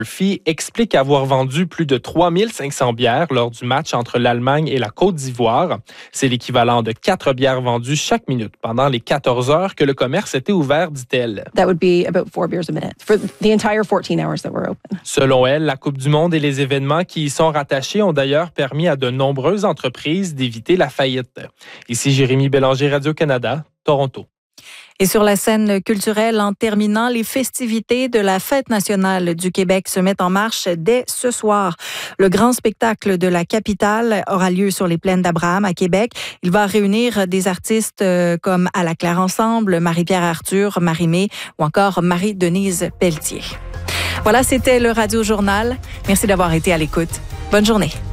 Murphy explique avoir vendu plus de 3500 bières lors du match entre l'Allemagne et la Côte d'Ivoire. C'est l'équivalent de 4 bières vendues chaque minute pendant les 14 heures que le commerce était ouvert, dit-elle. That would be about 4 beers a minute for the entire 14 hours that we're open. Selon elle, la Coupe du monde et les événements qui y sont rattachés ont d'ailleurs permis à de nombreuses entreprises d'éviter la faillite. Ici Jérémy Bélanger, Radio-Canada, Toronto. Et sur la scène culturelle, en terminant, les festivités de la Fête nationale du Québec se mettent en marche dès ce soir. Le grand spectacle de la capitale aura lieu sur les plaines d'Abraham à Québec. Il va réunir des artistes comme À la Claire Ensemble, Marie-Pierre Arthur, Marie-Mé ou encore Marie-Denise Pelletier. Voilà, c'était le Radio Journal. Merci d'avoir été à l'écoute. Bonne journée.